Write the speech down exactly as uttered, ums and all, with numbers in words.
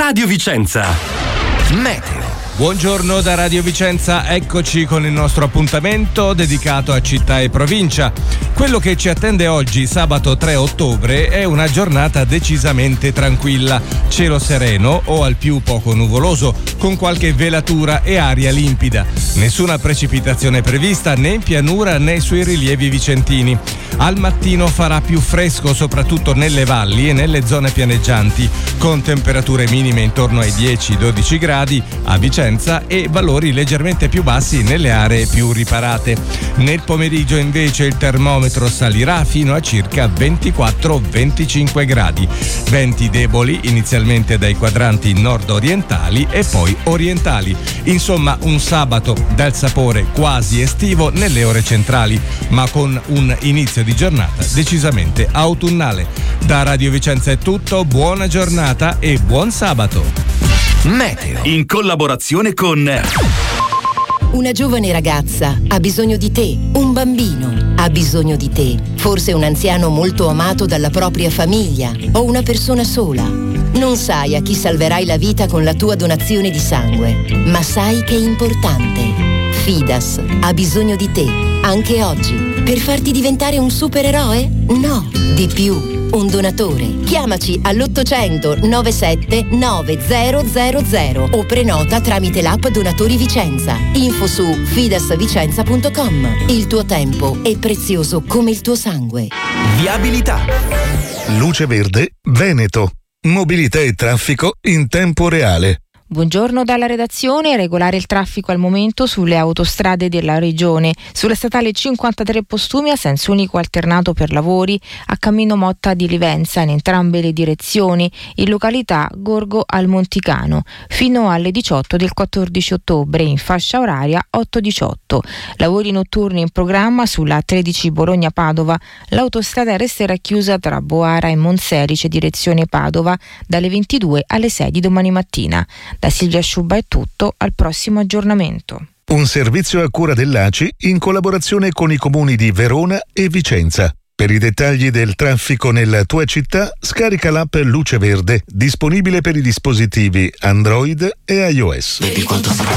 Radio Vicenza. Meteo. Buongiorno da Radio Vicenza, eccoci con il nostro appuntamento dedicato a città e provincia. Quello che ci attende oggi, sabato tre ottobre, è una giornata decisamente tranquilla. Cielo sereno o al più poco nuvoloso, con qualche velatura e aria limpida. Nessuna precipitazione prevista né in pianura né sui rilievi vicentini. Al mattino farà più fresco soprattutto nelle valli e nelle zone pianeggianti, con temperature minime intorno ai dieci dodici gradi a Vicenza e valori leggermente più bassi nelle aree più riparate. Nel pomeriggio invece il termometro salirà fino a circa ventiquattro venticinque gradi. Venti deboli inizialmente dai quadranti nord-orientali e poi orientali. Insomma, un sabato dal sapore quasi estivo nelle ore centrali, ma con un inizio di giornata decisamente autunnale. Da Radio Vicenza è tutto, buona giornata e buon sabato. Meteo, in collaborazione con... Una giovane ragazza ha bisogno di te, un bambino ha bisogno di te, forse un anziano molto amato dalla propria famiglia o una persona sola. Non sai a chi salverai la vita con la tua donazione di sangue, ma sai che è importante. Fidas ha bisogno di te, anche oggi, per farti diventare un supereroe? No, di più. Un donatore. Chiamaci all'ottocento novantasette novemila o prenota tramite l'app Donatori Vicenza. Info su fidasvicenza punto com. Il tuo tempo è prezioso come il tuo sangue. Viabilità. Luce Verde Veneto. Mobilità e traffico in tempo reale. Buongiorno dalla redazione. Regolare il traffico al momento sulle autostrade della regione. Sulla statale cinquantatré Postumi a senso unico alternato per lavori a Cammino Motta di Livenza in entrambe le direzioni, in località Gorgo al Monticano, fino alle diciotto del quattordici ottobre in fascia oraria otto diciotto. Lavori notturni in programma sulla tredici Bologna-Padova. L'autostrada resterà chiusa tra Boara e Monselice direzione Padova dalle ventidue alle sei di domani mattina. Da Silvia Sciubba è tutto, al prossimo aggiornamento. Un servizio a cura dell'A C I in collaborazione con i comuni di Verona e Vicenza. Per i dettagli del traffico nella tua città, scarica l'app Luce Verde, disponibile per i dispositivi Android e iOS.